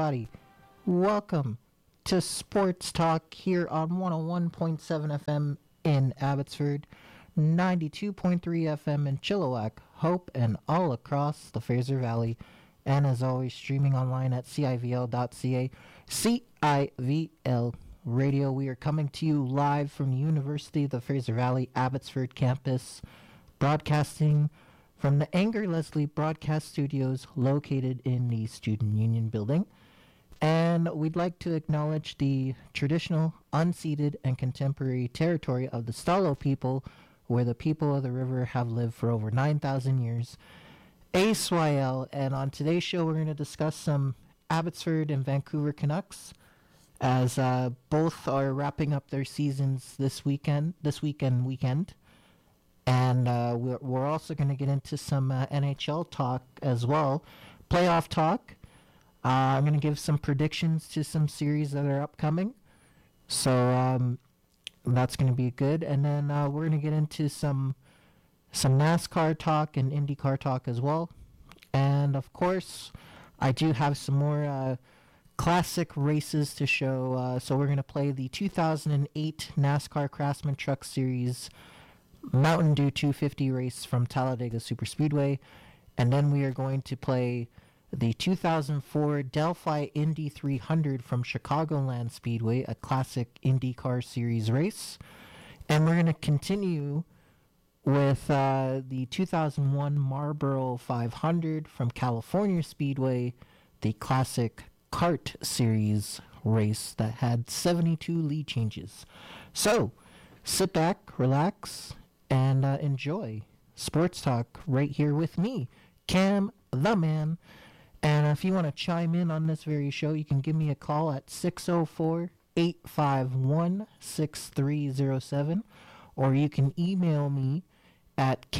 everybody. Welcome to Sports Talk here on 101.7 FM in Abbotsford, 92.3 FM in Chilliwack, Hope, and all across the Fraser Valley. And as always, streaming online at civl.ca. CIVL Radio. We are coming to you live from the University of the Fraser Valley Abbotsford campus, broadcasting from the Anger Leslie Broadcast Studios located in the Student Union Building. And we'd like to acknowledge the traditional, unceded, and contemporary territory of the Stalo people, where the people of the river have lived for over 9,000 years. ASYL, and on today's show we're going to discuss some Abbotsford and Vancouver Canucks, as both are wrapping up their seasons this weekend. And we're also going to get into some NHL talk as well, playoff talk. I'm going to give some predictions to some series that are upcoming. So that's going to be good. And then we're going to get into some NASCAR talk and IndyCar talk as well. And of course, I do have some more classic races to show. So we're going to play the 2008 NASCAR Craftsman Truck Series Mountain Dew 250 race from Talladega Superspeedway, and then we are going to play the 2004 Delphi Indy 300 from Chicagoland Speedway, a classic IndyCar Series race, and we're going to continue with the 2001 Marlboro 500 from California Speedway, the classic kart series race that had 72 lead changes. So sit back, relax, and enjoy Sports Talk right here with me, Cam the Man. And if you want to chime in on this very show, you can give me a call at 604-851-6307, or you can email me at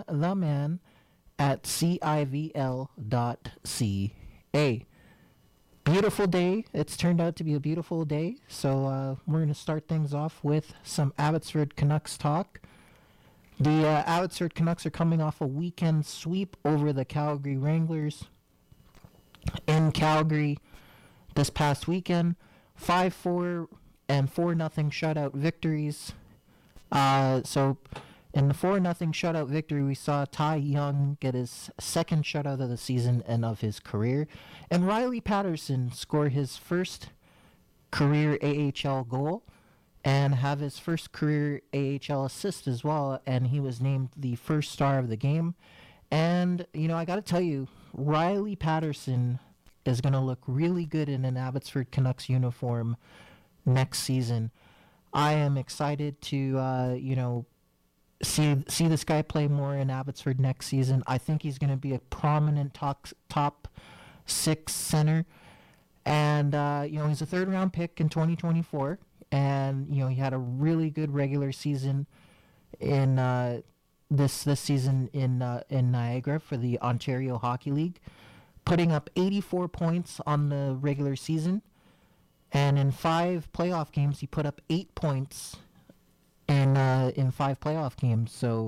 camtheman@civl.ca. Beautiful day. It's turned out to be a beautiful day. So we're going to start things off with some Abbotsford Canucks talk. The Abbotsford Canucks are coming off a weekend sweep over the Calgary Wranglers in Calgary this past weekend. 5-4 and 4-0 shutout victories. So in the 4-0 shutout victory, we saw Ty Young get his second shutout of the season and of his career. And Riley Patterson score his first career AHL goal and have his first career AHL assist as well, and he was named the first star of the game. And, you know, I got to tell you, Riley Patterson is going to look really good in an Abbotsford Canucks uniform next season. I am excited to, see this guy play more in Abbotsford next season. I think he's going to be a prominent top six center. And, he's a third-round pick in 2024. And, he had a really good regular season in this season in Niagara for the Ontario Hockey League, putting up 84 points on the regular season. And in 5 playoff games, he put up 8 points in 5 playoff games. So,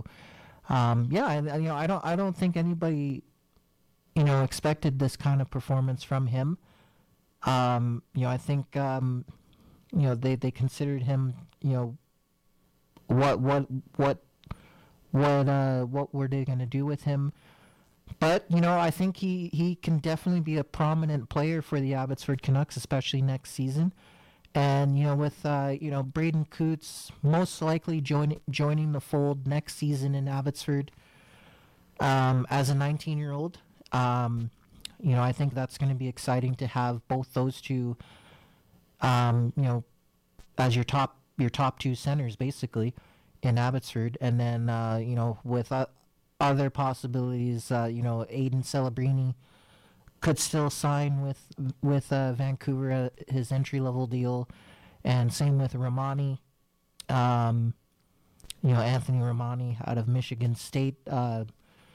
I don't think anybody, expected this kind of performance from him. I think they considered him, what were they going to do with him? But, I think he can definitely be a prominent player for the Abbotsford Canucks, especially next season. And, with, Braden Coots most likely joining the fold next season in Abbotsford as a 19-year-old. I think that's going to be exciting to have both those two, as your top 2 centers, basically, in Abbotsford. And then, with other possibilities, Aiden Celebrini could still sign with Vancouver, his entry-level deal, and same with Romani. Anthony Romani out of Michigan State. Aiden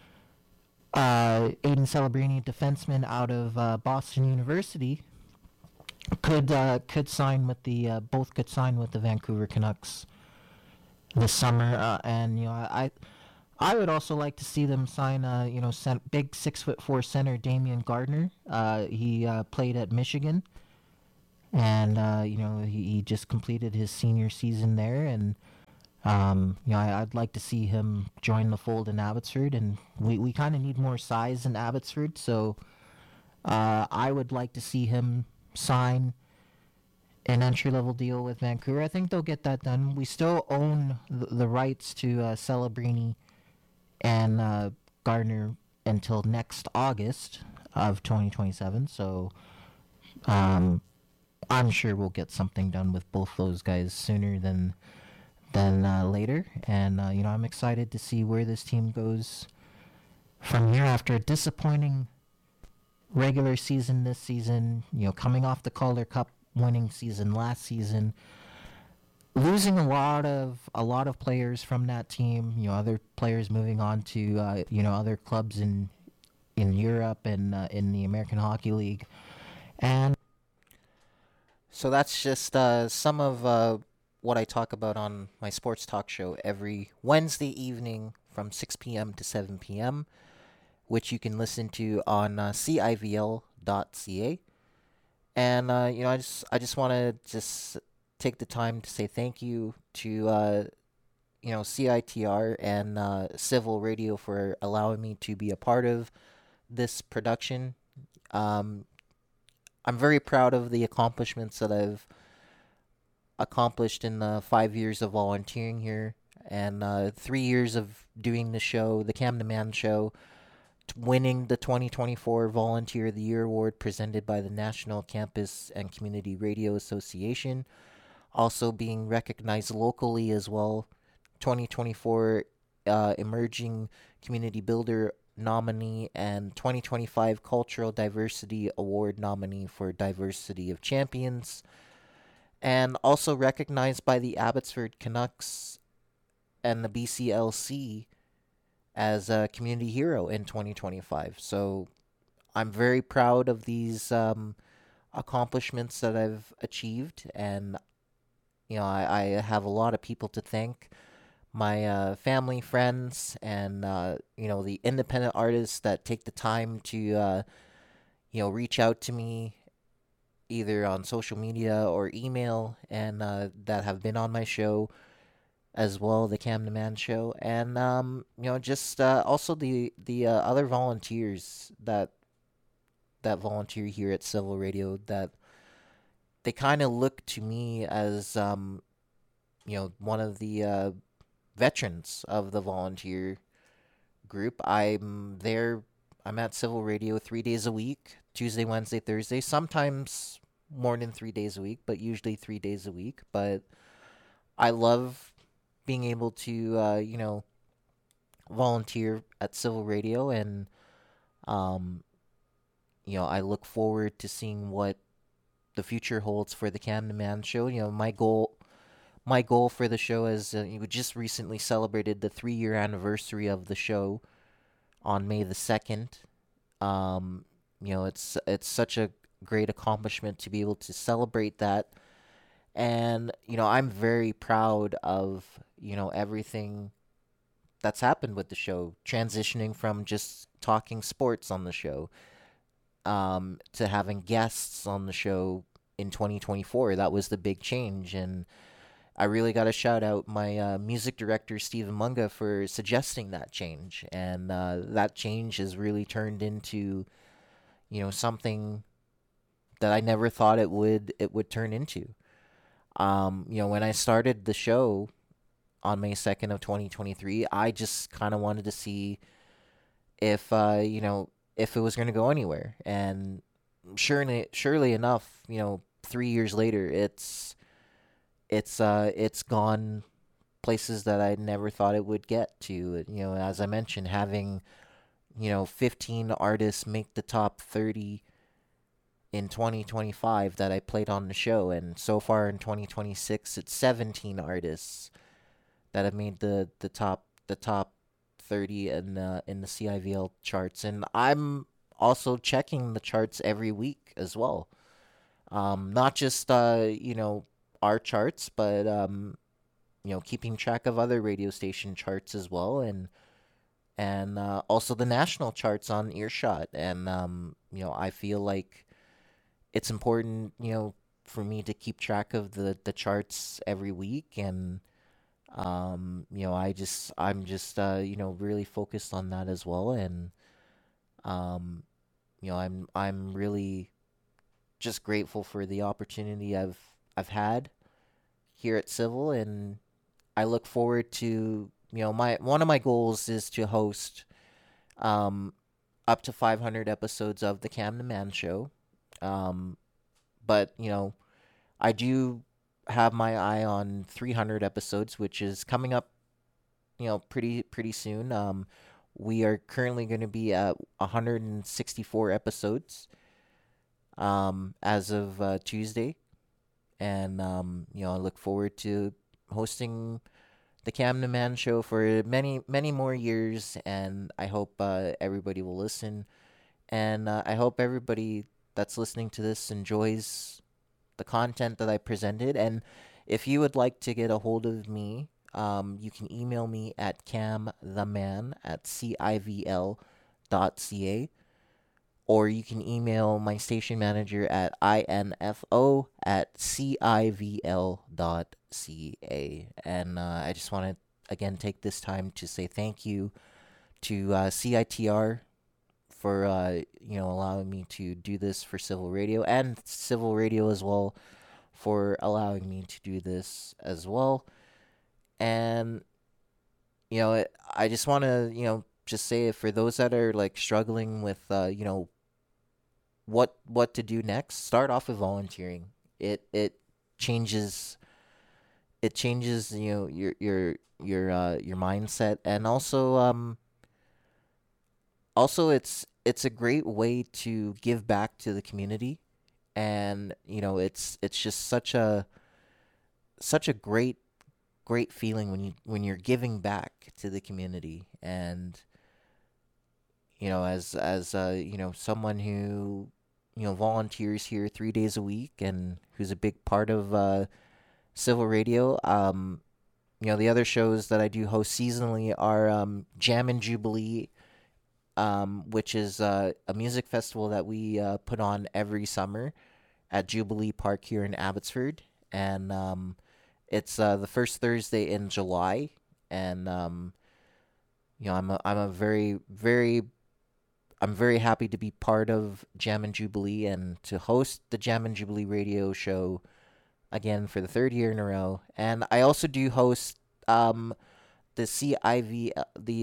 Celebrini, defenseman out of Boston University, could sign with the both could sign with the Vancouver Canucks this summer. And I would also like to see them sign, big 6'4" center Damian Gardner. He played at Michigan, and he just completed his senior season there, and I'd like to see him join the fold in Abbotsford, and we kind of need more size in Abbotsford, so I would like to see him sign an entry level deal with Vancouver. I think they'll get that done. We still own the rights to Celebrini and Gardner until next August of 2027. So I'm sure we'll get something done with both those guys sooner than later. And I'm excited to see where this team goes from here after a disappointing regular season this season. Coming off the Calder Cup winning season last season, losing a lot of players from that team. Other players moving on to other clubs in Europe and in the American Hockey League, and so that's just some of what I talk about on my sports talk show every Wednesday evening from 6 p.m. to 7 p.m., which you can listen to on civl.ca. And I just want to just take the time to say thank you to CITR and Civil Radio for allowing me to be a part of this production. Um, I'm very proud of the accomplishments that I've accomplished in the 5 years of volunteering here and 3 years of doing the show, the Cam the Man Show, winning the 2024 Volunteer of the Year Award presented by the National Campus and Community Radio Association, also being recognized locally as well. 2024 Emerging Community Builder nominee and 2025 Cultural Diversity Award nominee for Diversity of Champions, and also recognized by the Abbotsford Canucks and the BCLC as a community hero in 2025. So I'm very proud of these accomplishments that I've achieved, and I have a lot of people to thank. My family, friends, and the independent artists that take the time to reach out to me either on social media or email, and that have been on my show as well, the Cam the Man Show, and just also the other volunteers that volunteer here at Civil Radio, that they kind of look to me as one of the veterans of the volunteer group. I'm at Civil Radio 3 days a week, Tuesday, Wednesday, Thursday, sometimes more than 3 days a week, but usually 3 days a week. But I love being able to volunteer at Civil Radio, and I look forward to seeing what the future holds for the Cam the Man Show. My goal for the show is we just recently celebrated the 3-year anniversary of the show on May the 2nd. It's such a great accomplishment to be able to celebrate that, and I'm very proud of everything that's happened with the show, transitioning from just talking sports on the show to having guests on the show in 2024. That was the big change, and I really got to shout out my music director, Stephen Munga, for suggesting that change. And that change has really turned into, something that I never thought it would turn into. When I started the show on May 2nd of 2023, I just kind of wanted to see if if it was going to go anywhere. And surely enough, 3 years later, it's gone places that I never thought it would get to. As I mentioned, having 15 artists make the top 30 in 2025 that I played on the show, and so far in 2026, it's 17 artists that have made the top 30 in the CIVL charts, and I'm also checking the charts every week as well. Not just our charts, but keeping track of other radio station charts as well, and and also the national charts on Earshot. And I feel like it's important, for me to keep track of the charts every week. And I'm just really focused on that as well. And um, I'm really just grateful for the opportunity I've had here at Civil, and I look forward to, my one of my goals is to host um up to 500 episodes of the Cam the Man Show. Um, but I do have my eye on 300 episodes, which is coming up, pretty soon. We are currently going to be at 164 episodes as of Tuesday, and I look forward to hosting the Cam the Man Show for many many more years, and I hope everybody will listen, and I hope everybody that's listening to this enjoys the content that I presented. And if you would like to get a hold of me, you can email me at camtheman@civl.ca, or you can email my station manager at info@civl.ca. And I just want to again take this time to say thank you to CITR for allowing me to do this for Civil Radio, and Civil Radio as well for allowing me to do this as well. And I just want to just say it for those that are like struggling with what to do next. Start off with volunteering. It changes your mindset, and also it's a great way to give back to the community. And it's just such a great feeling when you're giving back to the community. And as someone who volunteers here 3 days a week, and who's a big part of Civil Radio. The other shows that I do host seasonally are Jam and Jubilee, which is a music festival that we put on every summer at Jubilee Park here in Abbotsford. And it's the first Thursday in July. And I'm very happy to be part of Jam and Jubilee, and to host the Jam and Jubilee radio show again for the third year in a row. And I also do host the CIV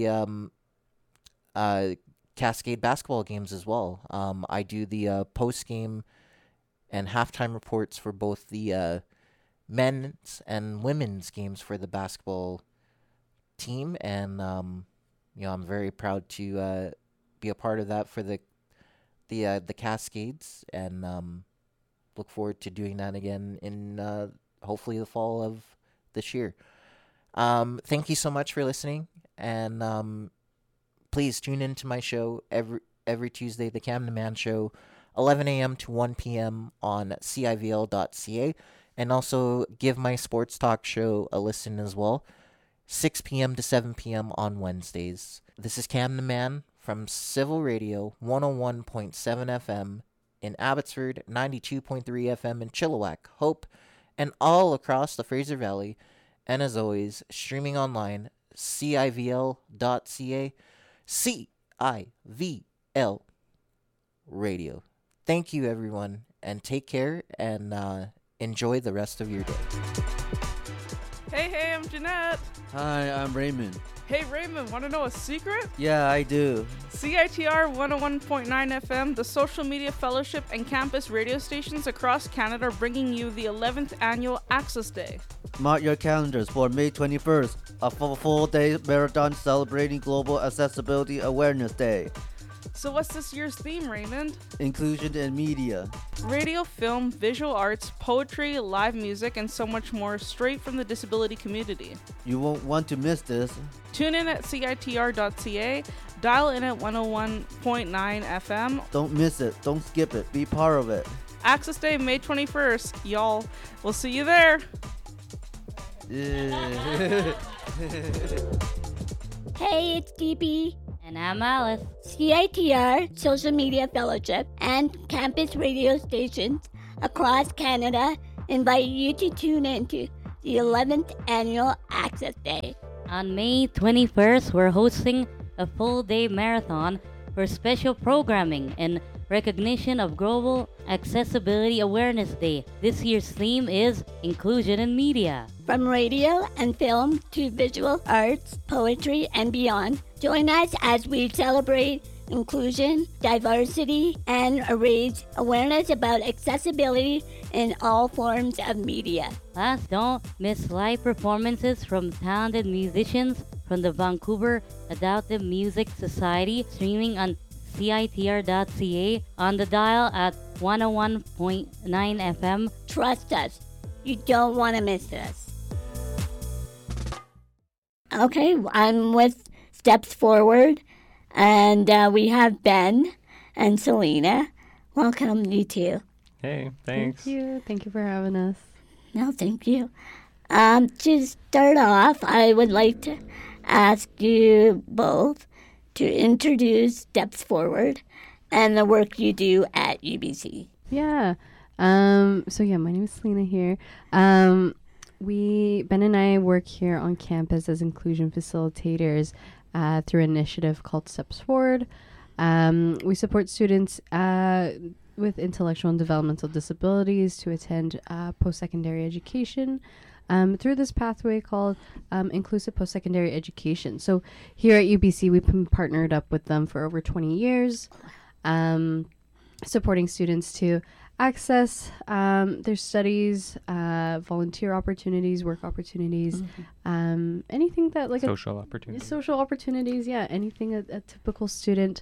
Cascade basketball games as well. I do the post game and halftime reports for both the men's and women's games for the basketball team. And I'm very proud to be a part of that for the Cascades, and look forward to doing that again in hopefully the fall of this year. Thank you so much for listening, and please tune into my show every Tuesday, the Cam the Man Show, 11 a.m. to 1 p.m. on civl.ca, and also give my sports talk show a listen as well, 6 p.m. to 7 p.m. on Wednesdays. This is Cam the Man from Civil Radio 101.7 FM in Abbotsford, 92.3 FM in Chilliwack, Hope, and all across the Fraser Valley. And as always, streaming online, civl.ca, CIVL Radio. Thank you, everyone, and take care, and enjoy the rest of your day. Hey, I'm Jeanette. Hi, I'm Raymond. Hey, Raymond, want to know a secret? Yeah, I do. CITR 101.9 FM, the social media fellowship and campus radio stations across Canada are bringing you the 11th annual Access Day. Mark your calendars for May 21st, a full-day marathon celebrating Global Accessibility Awareness Day. So what's this year's theme, Raymond? Inclusion in media. Radio, film, visual arts, poetry, live music, and so much more straight from the disability community. You won't want to miss this. Tune in at CITR.ca, dial in at 101.9 FM. Don't miss it. Don't skip it. Be part of it. Access Day, May 21st. Y'all, we'll see you there. Yeah. Hey, it's DB. And I'm Alice. CITR, Social Media Fellowship, and campus radio stations across Canada invite you to tune into the 11th Annual Access Day. On May 21st, we're hosting a full-day marathon for special programming in recognition of Global Accessibility Awareness Day. This year's theme is Inclusion in Media. From radio and film to visual arts, poetry, and beyond, join us as we celebrate inclusion, diversity, and raise awareness about accessibility in all forms of media. Plus, don't miss live performances from talented musicians from the Vancouver Adaptive Music Society, streaming on CITR.ca, on the dial at 101.9 FM. Trust us, you don't want to miss this. Okay, I'm with Steps Forward, and we have Ben and Selena. Welcome, you two. Hey, thanks. Thank you for having us. No, thank you. To start off, I would like to ask you both to introduce Steps Forward and the work you do at UBC. Yeah. My name is Selena here. Ben and I work here on campus as inclusion facilitators through an initiative called Steps Forward. We support students with intellectual and developmental disabilities to attend post-secondary education through this pathway called Inclusive Post-Secondary Education. So here at UBC, we've been partnered up with them for over 20 years, supporting students to access their studies, volunteer opportunities, work opportunities, anything that like Social opportunities. Social opportunities, yeah, anything a typical student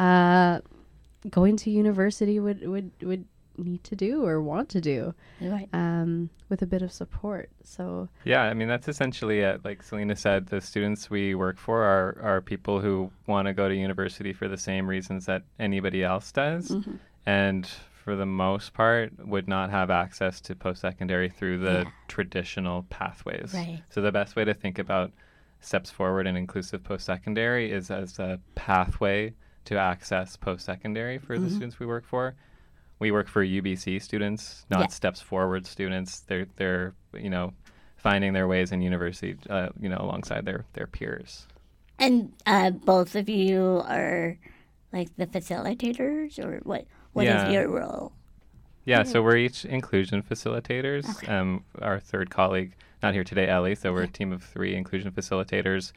going to university would need to do or want to do, Right. with a bit of support. So Yeah, I mean, that's essentially it. Like Selena said, the students we work for are people who want to go to university for the same reasons that anybody else does. And for the most part, would not have access to post-secondary through the traditional pathways. Right. So the best way to think about Steps Forward and inclusive post-secondary is as a pathway to access post-secondary for the students we work for. We work for UBC students, not Steps Forward students. They're finding their ways in university, alongside their peers. And both of you are like the facilitators, or what is your role? Yeah, so we're each inclusion facilitators. Okay. Our third colleague, not here today, Ellie, so we're a team of 3 inclusion facilitators.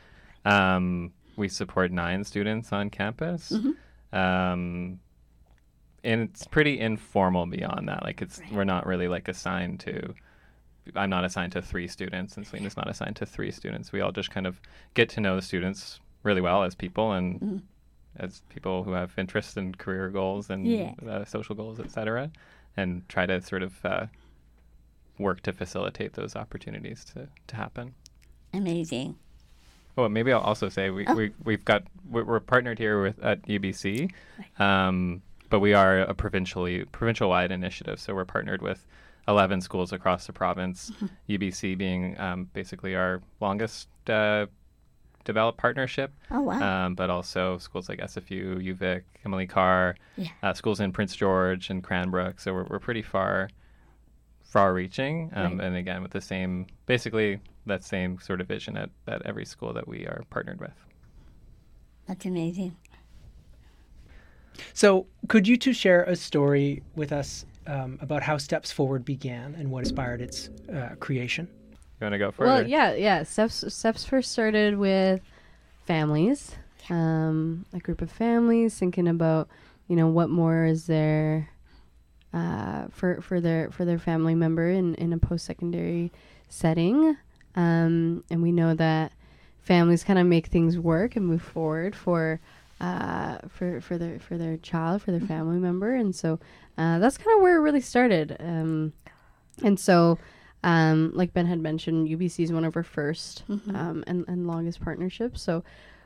We support 9 students on campus. And it's pretty informal beyond that. Like we're not really like assigned to, I'm not assigned to 3 students and Selena's not assigned to 3 students. We all just kind of get to know the students really well as people and as people who have interests and career goals and social goals, et cetera, and try to sort of work to facilitate those opportunities to happen. Amazing. Oh, maybe I'll also say we're partnered here at UBC, but we are a provincial-wide initiative. So we're partnered with 11 schools across the province. UBC being basically our longest developed partnership. Oh wow! But also schools like SFU, UVic, Emily Carr, schools in Prince George and Cranbrook. So we're pretty far-reaching, and again with the same, basically that same sort of vision at every school that we are partnered with. That's amazing. So could you two share a story with us about how Steps Forward began and what inspired its creation? You want to go for it? Well, yeah. Steps first started with families, a group of families thinking about, what more is there for their family member in a post-secondary setting, and we know that families kind of make things work and move forward for their child, for their family member, and so that's kind of where it really started. And so, like Ben had mentioned, UBC is one of our first and longest partnerships. So,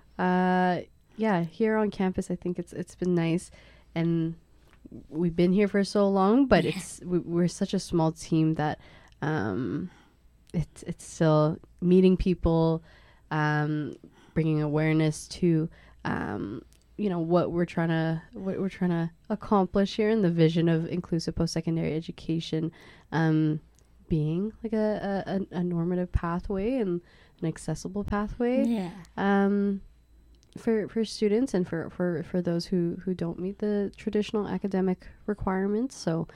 here on campus, I think it's been nice, and we've been here for so long, but we're such a small team that it's still meeting people, bringing awareness to what we're trying to accomplish here, and the vision of inclusive post-secondary education being like a normative pathway and an accessible pathway for students and for those who don't meet the traditional academic requirements. So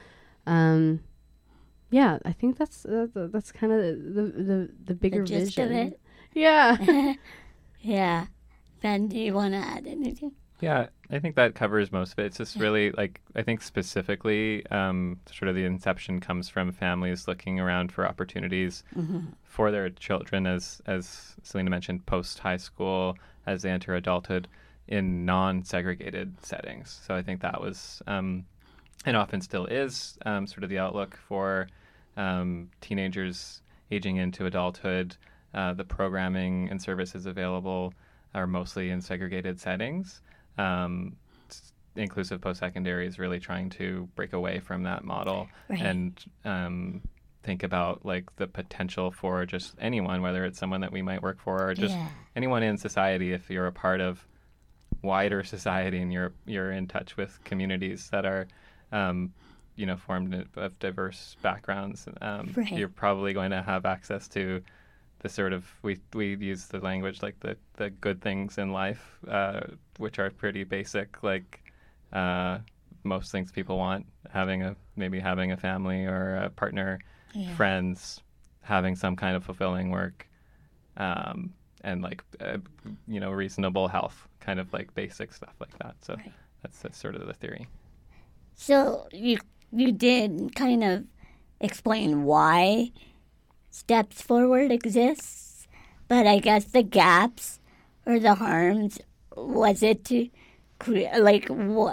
I think that's kind of the bigger The gist vision of it. Yeah. Yeah. Ben, do you want to add anything? Yeah, I think that covers most of it. It's just really I think specifically sort of the inception comes from families looking around for opportunities for their children, as Selena mentioned, post high school, as they enter adulthood, in non-segregated settings. So I think that was, and often still is, sort of the outlook for teenagers aging into adulthood. The programming and services available are mostly in segregated settings. Inclusive post-secondary is really trying to break away from that model and think about like the potential for just anyone, whether it's someone that we might work for or just anyone in society. If you're a part of wider society and you're in touch with communities that are formed of diverse backgrounds, you're probably going to have access to the sort of, we use the language like the good things in life, which are pretty basic, like most things people want, having a family or a partner, friends, having some kind of fulfilling work, and like reasonable health, kind of like basic stuff like that. So that's sort of the theory. So you did kind of explain why Steps Forward exists, but I guess the gaps or the harms, was it to create,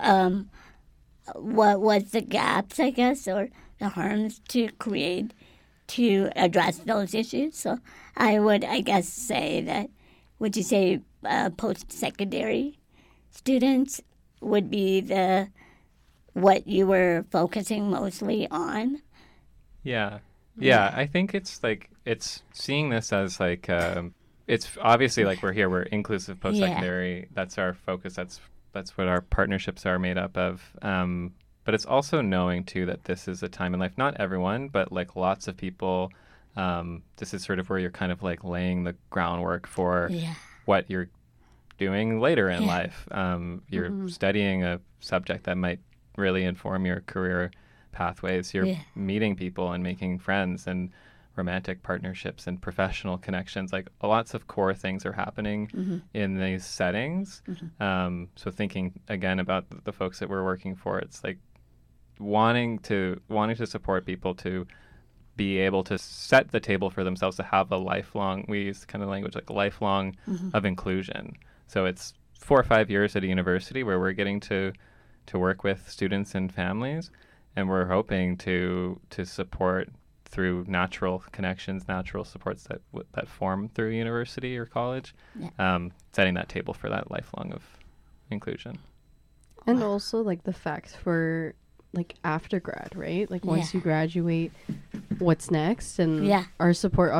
what was the gaps, I guess, or the harms to create to address those issues? So I guess say that, would you say post-secondary students would be what you were focusing mostly on? Yeah, I think it's seeing this as like, it's obviously like we're inclusive post-secondary. That's our focus. That's what our partnerships are made up of. But it's also knowing too that this is a time in life, not everyone, but like lots of people, this is sort of where you're kind of like laying the groundwork for what you're doing later in life. You're studying a subject that might really inform your career pathways. You're meeting people and making friends and romantic partnerships and professional connections. Like lots of core things are happening in these settings. So thinking again about the folks that we're working for, it's like wanting to support people to be able to set the table for themselves, to have a lifelong, we use kind of language like lifelong of inclusion. So it's 4 or 5 years at a university where we're getting to work with students and families, and we're hoping to support through natural connections, natural supports that form through university or college, setting that table for that lifelong of inclusion. And also like the fact for like after grad, right? Like once you graduate, what's next? And our support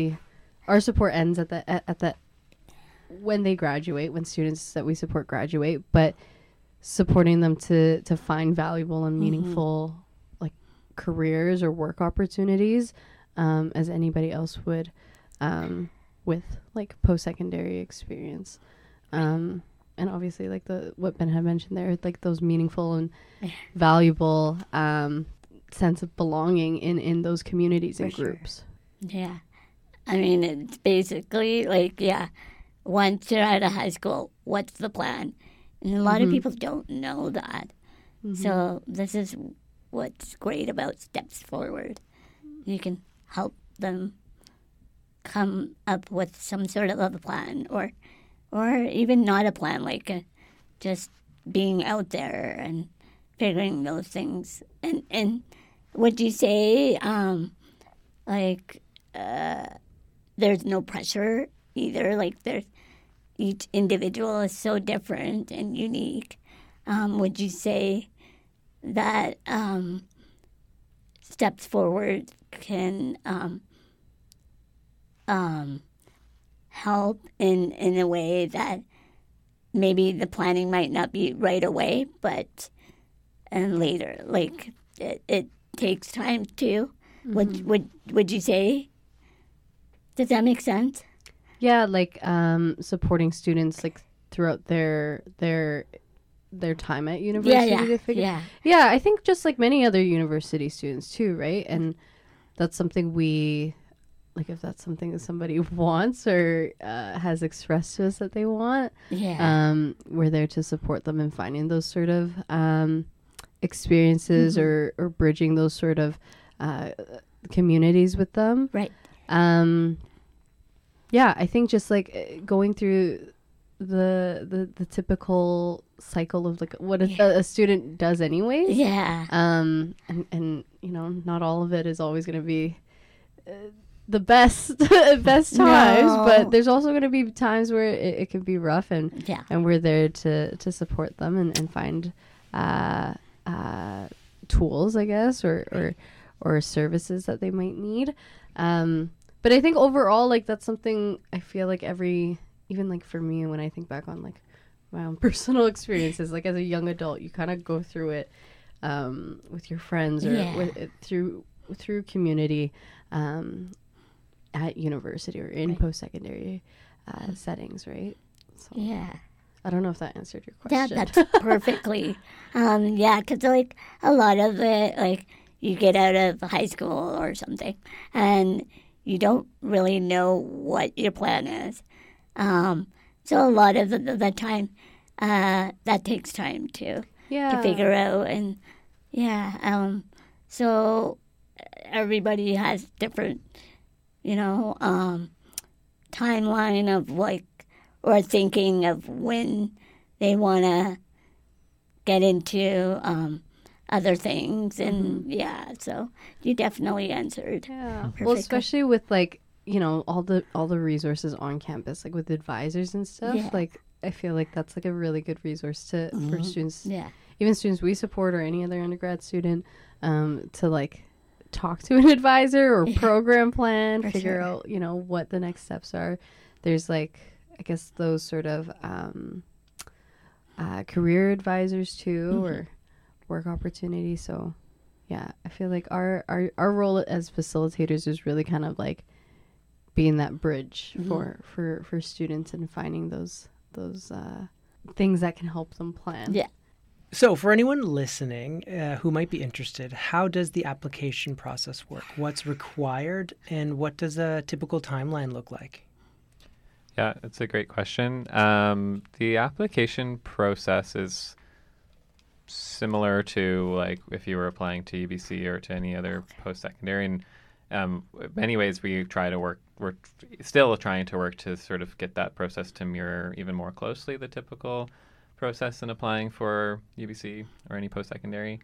ends at the when they graduate, when students that we support graduate, but supporting them to find valuable and meaningful like careers or work opportunities, as anybody else would, with like post-secondary experience. And obviously like what Ben had mentioned there, like those meaningful and valuable sense of belonging in those communities and groups. Yeah. I mean, it's basically like, once you're out of high school, what's the plan? And a lot of people don't know that. So this is what's great about Steps Forward. You can help them come up with some sort of a plan, or even not a plan, like just being out there and figuring those things. And would you say, there's no pressure either? Like each individual is so different and unique. Would you say that Steps Forward can help in a way that maybe the planning might not be right away, but and later, like it takes time too. Would you say? Does that make sense? Yeah, like supporting students like throughout their time at university to figure. Yeah, I think just like many other university students too, right? And that's something we like, if that's something that somebody wants or has expressed to us that they want. We're there to support them in finding those sort of experiences or bridging those sort of communities with them. Right. Yeah, I think just like going through the typical cycle of like what a student does anyways. Yeah. And you know, not all of it is always going to be the best times, but there's also going to be times where it can be rough, and we're there to support them and find tools, I guess, or services that they might need. But I think overall, like, that's something I feel like even like for me, when I think back on like my own personal experiences, like as a young adult, you kind of go through it with your friends or through community at university or in post-secondary settings, right? So, I don't know if that answered your question. Yeah, that's perfectly. Because like a lot of it, like you get out of high school or something, and you don't really know what your plan is. So a lot of the time, that takes time to figure out, and so everybody has different, timeline of like, or thinking of when they want to get into other things, and so you definitely answered. Well, especially with like all the resources on campus, like with advisors and stuff. Like I feel like that's like a really good resource for students. Even students we support or any other undergrad student, to like talk to an advisor or program plan, figure out what the next steps are. There's like, I guess, those sort of career advisors too, or work opportunities. So yeah, I feel like our role as facilitators is really kind of like being that bridge for students and finding those things that can help them plan. So for anyone listening who might be interested, how does the application process work? What's required, and what does a typical timeline look like? Yeah, it's a great question. The application process is similar to like if you were applying to UBC or to any other post-secondary. And in many ways, we're still trying to work to sort of get that process to mirror even more closely the typical process in applying for UBC or any post-secondary.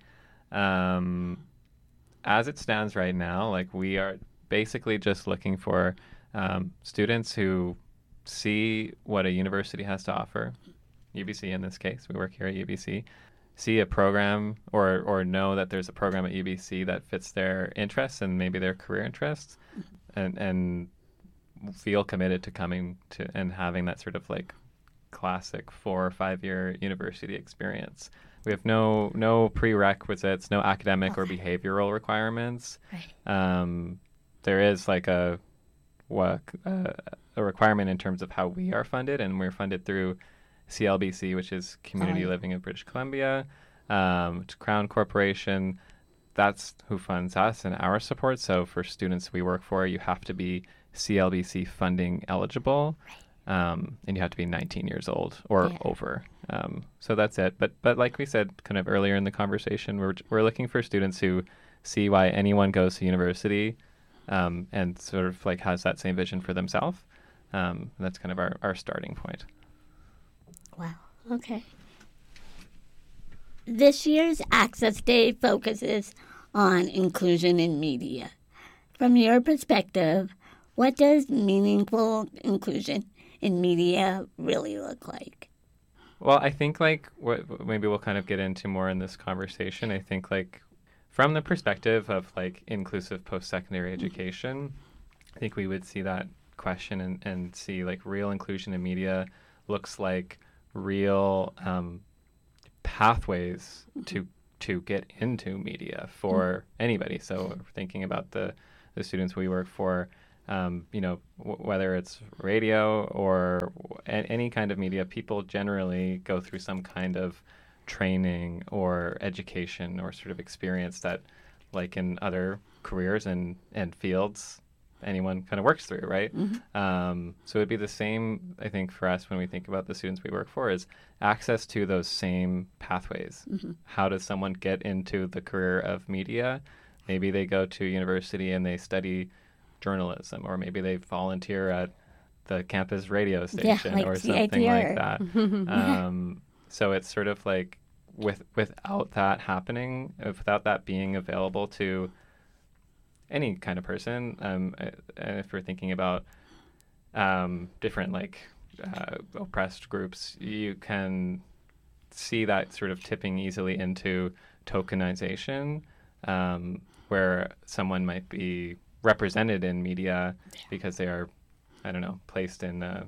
As it stands right now, like we are basically just looking for students who see what a university has to offer, UBC in this case, we work here at UBC, see a program or know that there's a program at UBC that fits their interests and maybe their career interests, and feel committed to coming to and having that sort of like classic 4 or 5 year university experience. We have no prerequisites, no academic or behavioral requirements. There is like a requirement in terms of how we are funded, and we're funded through CLBC, which is Community Living in British Columbia, to Crown Corporation. That's who funds us and our support. So for students we work for, you have to be CLBC funding eligible, and you have to be 19 years old or over. So that's it. But like we said kind of earlier in the conversation, we're looking for students who see why anyone goes to university, and sort of like has that same vision for themselves. And that's kind of our starting point. Wow. Okay. This year's Access Day focuses on inclusion in media. From your perspective, what does meaningful inclusion in media really look like? Well, I think like what maybe we'll kind of get into more in this conversation. I think like from the perspective of like inclusive post-secondary education, I think we would see that question and see like real inclusion in media looks like real pathways to get into media for anybody. So thinking about the students we work for, whether it's radio or any kind of media, people generally go through some kind of training or education or sort of experience that, like in other careers and fields, anyone kind of works through, right? So it'd be the same, I think, for us when we think about the students we work for, is access to those same pathways. How does someone get into the career of media? Maybe they go to university and they study journalism, or maybe they volunteer at the campus radio station like or CITR. something like that. So it's sort of like without that happening, without that being available to any kind of person, if we're thinking about different oppressed groups, you can see that sort of tipping easily into tokenization, where someone might be represented in media because they are, I don't know, placed in a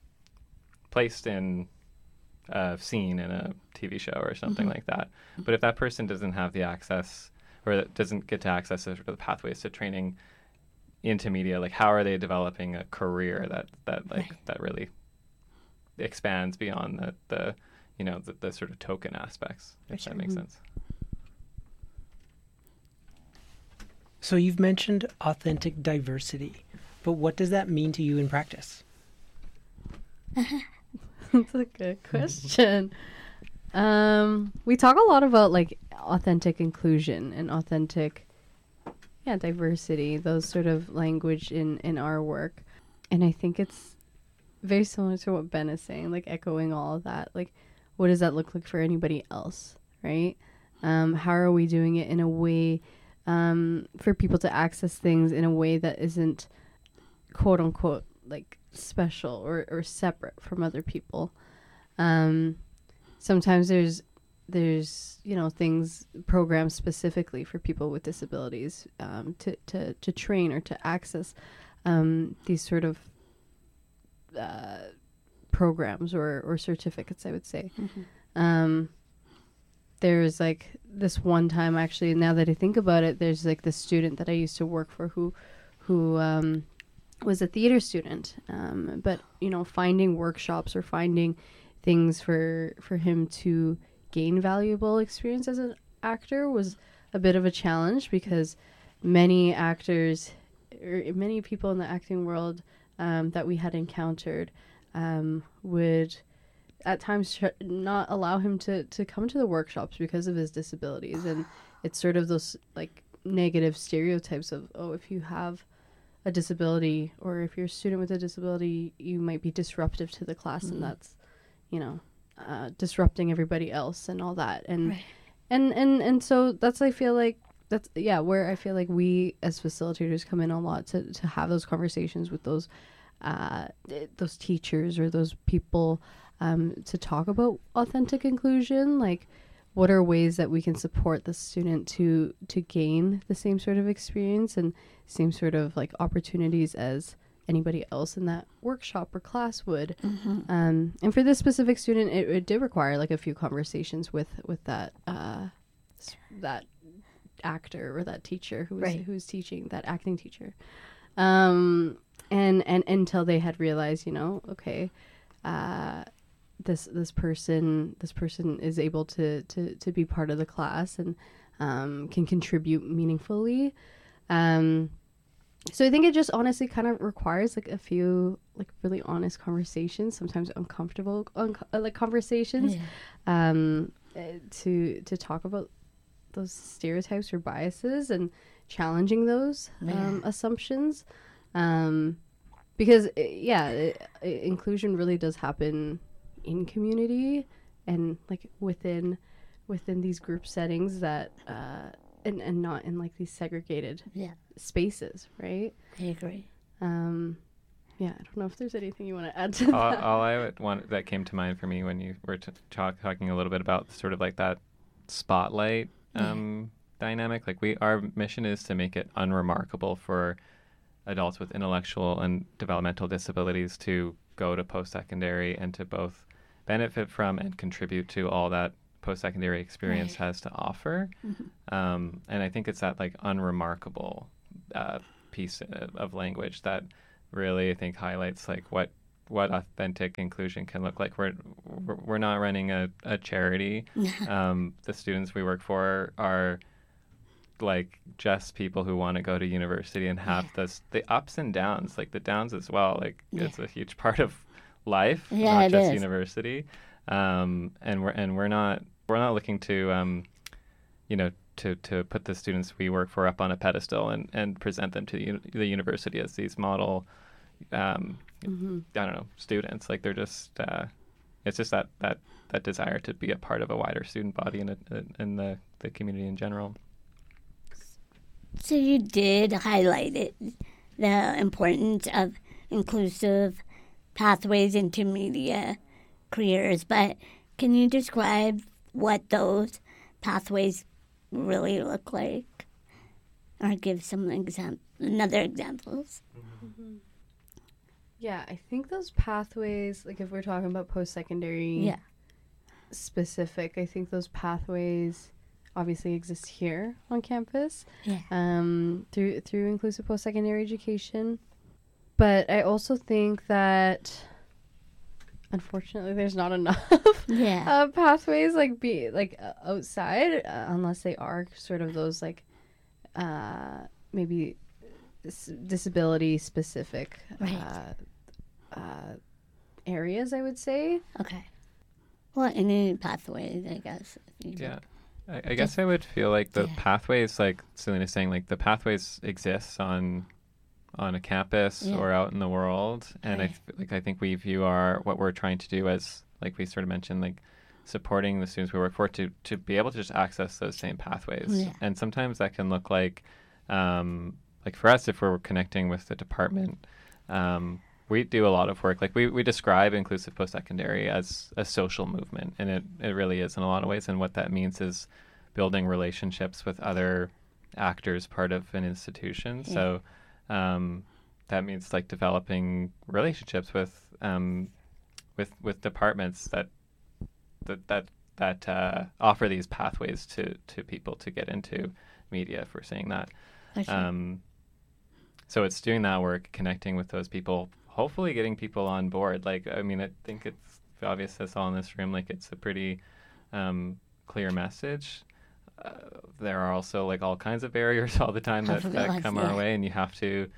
scene in a TV show or something like that. But if that person doesn't have the access, or doesn't get to access sort of the pathways to training into media, like how are they developing a career that really expands beyond the sort of token aspects, if that makes sense. So you've mentioned authentic diversity, but what does that mean to you in practice? That's a good question. We talk a lot about like authentic inclusion and authentic, diversity, those sort of language in our work. And I think it's very similar to what Ben is saying, like echoing all of that. Like, what does that look like for anybody else, right? How are we doing it in a way for people to access things in a way that isn't quote unquote like special or separate from other people? Sometimes there's things, programs specifically for people with disabilities to train or to access these sort of programs or certificates, I would say. There's like this one time, actually, now that I think about it, there's like this student that I used to work for who was a theater student, but finding workshops or finding things for him to gain valuable experience as an actor was a bit of a challenge, because many actors or many people in the acting world that we had encountered would at times not allow him to come to the workshops because of his disabilities. And it's sort of those like negative stereotypes of, oh, if you have a disability or if you're a student with a disability, you might be disruptive to the class, and that's disrupting everybody else and all that. And and so that's, I feel like that's where I feel like we as facilitators come in a lot to have those conversations with those teachers or those people to talk about authentic inclusion. Like, what are ways that we can support the student to gain the same sort of experience and same sort of like opportunities as anybody else in that workshop or class would. And for this specific student, it did require like a few conversations with that that actor or that teacher who's teaching, that acting teacher, and until they had realized, okay, this person is able to be part of the class and can contribute meaningfully. So I think it just honestly kind of requires like a few like really honest conversations, sometimes uncomfortable conversations, to talk about those stereotypes or biases and challenging those assumptions, because inclusion really does happen in community and like within these group settings that and not in like these segregated spaces, right? I agree. I don't know if there's anything you want to add to that. All I would want that came to mind for me when you were talking a little bit about sort of like that spotlight dynamic. Like our mission is to make it unremarkable for adults with intellectual and developmental disabilities to go to post-secondary and to both benefit from and contribute to all that post-secondary experience Right. has to offer. And I think it's that like unremarkable piece of language that really I think highlights like what authentic inclusion can look like. We're not running a charity. The students we work for are like just people who want to go to university and have the ups and downs, like the downs as well. Like it's a huge part of life, Yeah, not it just is. university. And we're not looking to to put the students we work for up on a pedestal and present them to the university as these model I don't know, students. Like they're just it's just that desire to be a part of a wider student body and the community in general. So you did highlight it, the importance of inclusive pathways into media careers, but can you describe what those pathways really look like, or give some another examples? Yeah, I think those pathways, like if we're talking about post-secondary specific, I think those pathways obviously exist here on campus through inclusive post-secondary education. But I also think that unfortunately there's not enough pathways outside unless they are sort of those like maybe disability specific areas, I would say. Okay. Well, any pathways, I guess. Yeah. I guess I would feel like the pathways, like Selina's saying, like the pathways exist on a campus or out in the world, and I think we view what we're trying to do as, like we sort of mentioned, like supporting the students we work for to be able to just access those same pathways. And sometimes that can look like for us, if we're connecting with the department, we do a lot of work. Like we describe inclusive post-secondary as a social movement, and it really is in a lot of ways. And what that means is building relationships with other actors part of an institution. So that means like developing relationships with departments that offer these pathways to people to get into media, if we're saying that. So it's doing that work, connecting with those people, hopefully getting people on board. Like, I mean, I think it's obvious to us all in this room, like it's a pretty clear message. There are also like all kinds of barriers all the time that come our way, and you have to,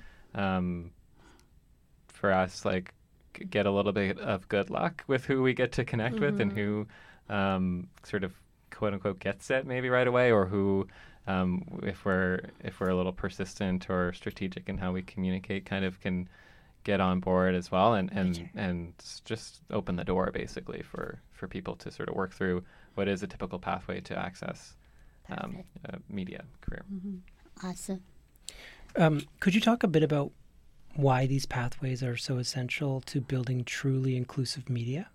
for us, like get a little bit of good luck with who we get to connect with and who sort of quote unquote gets it maybe right away, or who if we're a little persistent or strategic in how we communicate, kind of can get on board as well, and just open the door basically for people to sort of work through what is a typical pathway to access a media career. Awesome. Could you talk a bit about why these pathways are so essential to building truly inclusive media?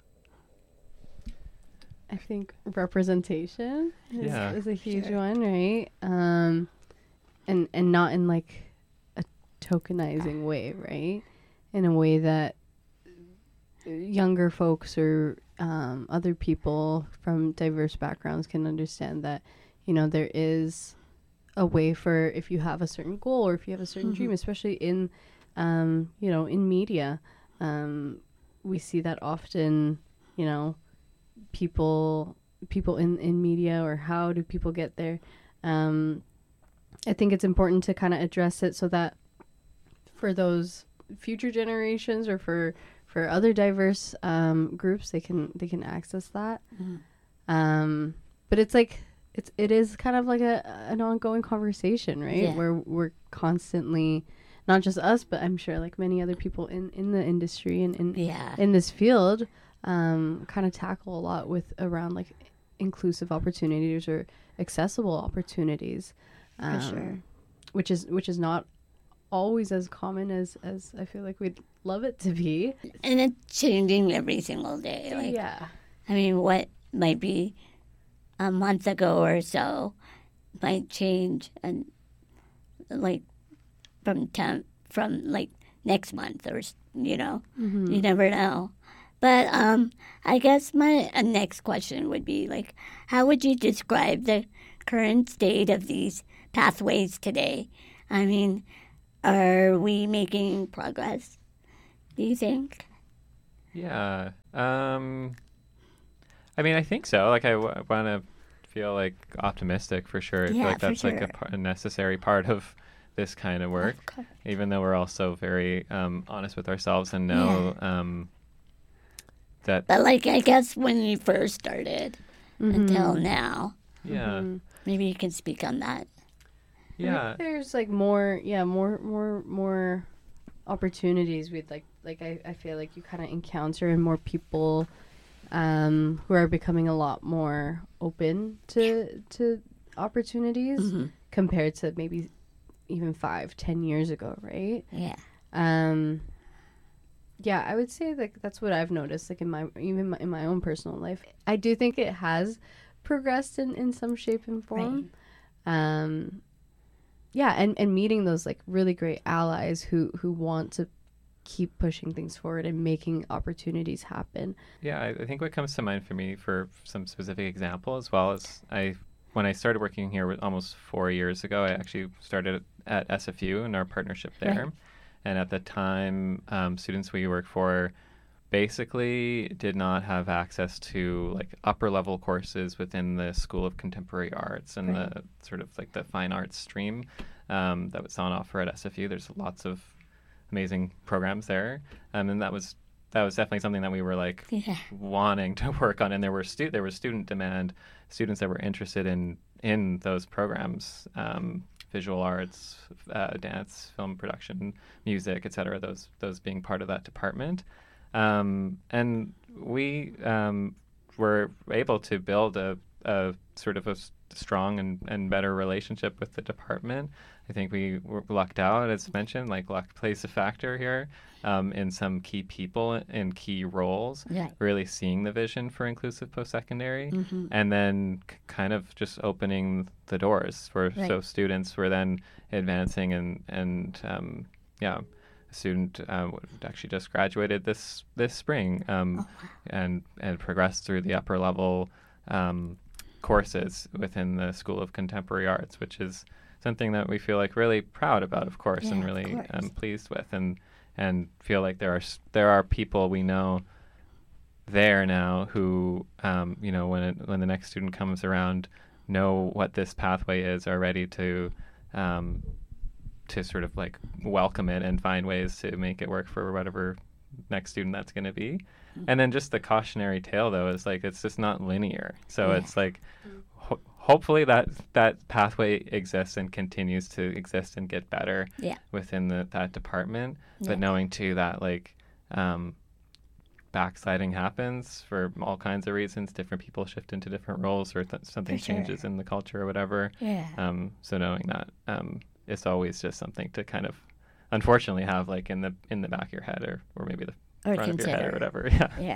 I think representation is a huge one, right? And not in like a tokenizing way, right? In a way that younger folks or other people from diverse backgrounds can understand that, there is a way for, if you have a certain goal or if you have a certain dream, especially in, in media, we see that often, people in media, or how do people get there? I think it's important to kind of address it so that for those future generations or for other diverse groups, they can access that. But it's like it is kind of like an ongoing conversation, right? Where we're constantly, not just us, but I'm sure like many other people in the industry and in this field, kind of tackle a lot around like inclusive opportunities or accessible opportunities, For sure. which is not always as common as I feel like we'd love it to be. And it's changing every single day. Like, I mean, what might be a month ago or so might change, and like from like next month, or you never know. But I guess my next question would be like, how would you describe the current state of these pathways today? I mean, are we making progress, do you think? Yeah. I mean, I think so. Like, I want to feel like optimistic for sure. I feel Yeah, like for that's like sure. a necessary part of this kind of work. Of course. Even though we're also very honest with ourselves and know that But like, I guess when you first started until now, yeah, maybe you can speak on that. yeah, There's like more opportunities with I feel like you kind of encounter and more people who are becoming a lot more open to opportunities compared to maybe even 5-10 years ago, right? Yeah. Yeah, I would say like that's what I've noticed, like in my own personal life. I do think it has progressed in some shape and form. Yeah, and meeting those like really great allies who want to keep pushing things forward and making opportunities happen. yeah. I think what comes to mind for me for some specific example as well is when I started working here almost 4 years ago, I actually started at SFU in our partnership there. Right. And at the time, students we work for basically did not have access to like upper level courses within the School of Contemporary Arts and the sort of like the fine arts stream that was on offer at SFU. There's lots of amazing programs there, and that was definitely something that we were like wanting to work on. And there was student demand, students that were interested in those programs. Visual arts, dance, film production, music, etc. Those being part of that department, and we were able to build a sort of a strong and better relationship with the department. I think we were lucked out, as mentioned. Like luck plays a factor here in some key people in key roles. Right. Really seeing the vision for inclusive post-secondary, and then kind of just opening the doors for so students were then advancing and a student actually just graduated this spring and progressed through the upper level courses within the School of Contemporary Arts, which is something that we feel like really proud about, of course, and really pleased with, and feel like there are people we know there now who when the next student comes around know what this pathway is, are ready to sort of like welcome it and find ways to make it work for whatever next student that's going to be. And then just the cautionary tale though is like it's just not linear, so it's like hopefully that pathway exists and continues to exist and get better within that department, but knowing too that like backsliding happens for all kinds of reasons. Different people shift into different roles, or something changes in the culture or whatever. So knowing that it's always just something to kind of unfortunately have like in the back of your head or maybe the front of your head or whatever.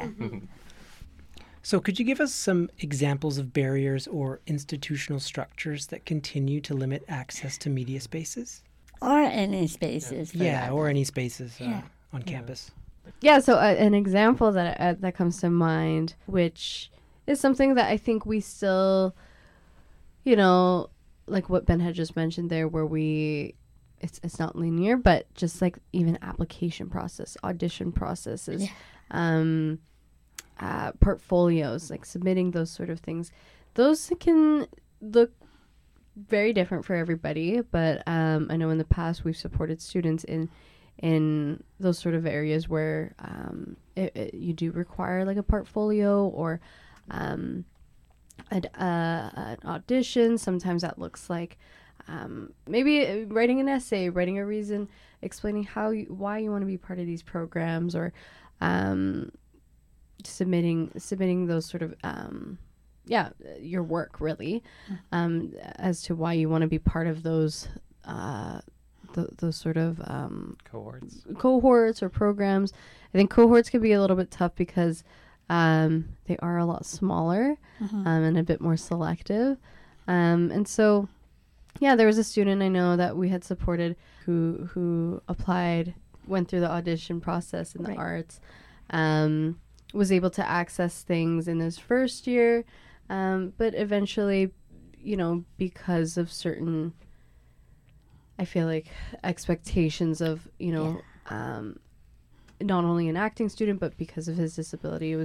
So could you give us some examples of barriers or institutional structures that continue to limit access to media spaces? Or any spaces. Or any spaces on campus. Yeah, so an example that comes to mind, which is something that I think we still, like what Ben had just mentioned there, where it's not linear, but just like even application process, audition processes, portfolios, like submitting those sort of things. Those can look very different for everybody, but I know in the past we've supported students in those sort of areas where you do require like a portfolio or an audition. Sometimes that looks like maybe writing an essay, writing a reason, explaining why you want to be part of these programs, or submitting those sort of your work really as to why you want to be part of those those sort of cohorts or programs. I think cohorts can be a little bit tough because they are a lot smaller and a bit more selective, and so there was a student I know that we had supported who applied, went through the audition process in the arts, was able to access things in his first year, but eventually, because of certain, I feel like, expectations of, not only an acting student, but because of his disability, it was